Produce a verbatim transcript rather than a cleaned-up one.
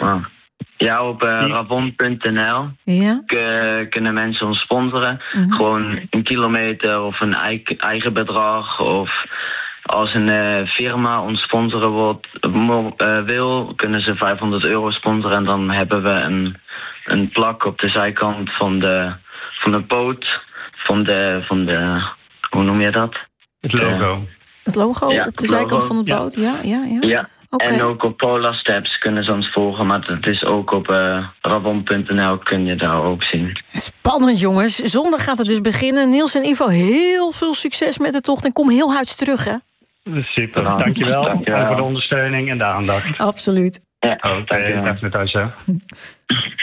Ah. Ja, op uh, ravon punt n l Ja? k- kunnen mensen ons sponsoren. Mhm. Gewoon een kilometer of een eigen, eigen bedrag. Of als een uh, firma ons sponsoren wordt, mo- uh, wil, kunnen ze vijfhonderd euro sponsoren. En dan hebben we een, een plak op de zijkant van de, van de boot. Van de, van de, hoe noem je dat? Het logo. Het logo Ja, op de het zijkant logo. van de Ja. boot? Ja, ja, ja. Ja. Oké. En ook op Polar Steps kunnen ze ons volgen. Maar het is ook op uh, ravon punt n l kun je daar ook zien. Spannend, jongens. Zondag gaat het dus beginnen. Niels en Ivo, heel veel succes met de tocht. En kom heel huids terug, hè? Super, Ja, dankjewel. dankjewel. Dank voor de ondersteuning en de aandacht. Absoluut. Ja, Oké, dankjewel. dag met thuis.